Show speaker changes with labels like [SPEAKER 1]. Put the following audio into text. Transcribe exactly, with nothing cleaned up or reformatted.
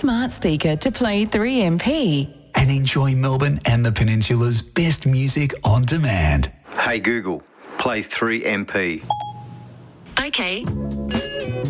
[SPEAKER 1] smart speaker to play three M P.
[SPEAKER 2] And enjoy Melbourne and the Peninsula's best music on demand.
[SPEAKER 3] Hey Google, play three M P.
[SPEAKER 4] Okay.